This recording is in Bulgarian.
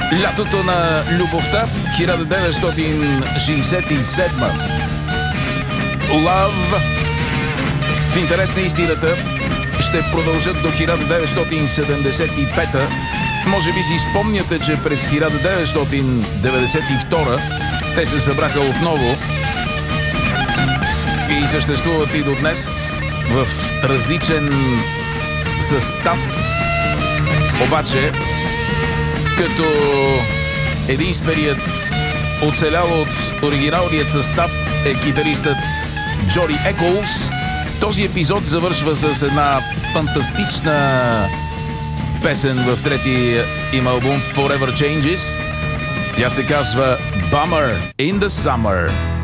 Лятото на любовта, 1967. Love. В интерес на истината ще продължат до 1975. Може би си спомняте, че през 1992 те се събраха отново и съществуват и до днес в различен състав. Обаче, като единственият оцелял от оригиналният състав е китаристът Джоди Еколс. Този епизод завършва с една фантастична песен в третия им албум Forever Changes. Тя се казва Bummer in the Summer.